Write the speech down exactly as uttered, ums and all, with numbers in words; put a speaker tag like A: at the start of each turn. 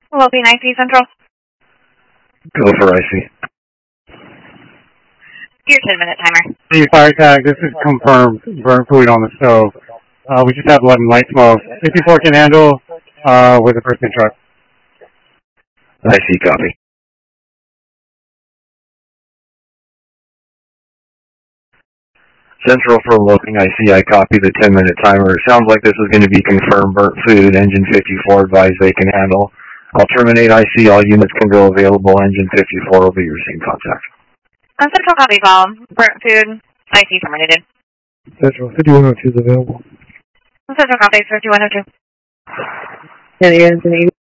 A: Loping I C Central.
B: Go for I C.
A: Your ten minute timer.
C: Hey, fire tag, this is confirmed. Burnt food on the stove. Uh, we just have eleven light smoke. fifty-four can handle uh, with a person truck.
B: I C, copy. Central for Loping I C, I copy the ten minute timer. It sounds like this is going to be confirmed burnt food. Engine fifty-four advised they can handle. I'll terminate I C. All units can go available. Engine fifty-four will be your scene contact.
A: On Central copy call. Burnt food. I C terminated.
D: Central fifty-one oh two is available.
A: Central copy fifty-one oh two.
E: ten eighty.